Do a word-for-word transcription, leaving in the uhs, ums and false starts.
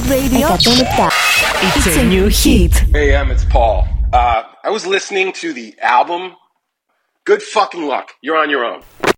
Club Radio εκατόν επτά. It's a new hit. Hey, um, it's Paul. Uh, I was listening to the album. Good fucking luck. You're on your own.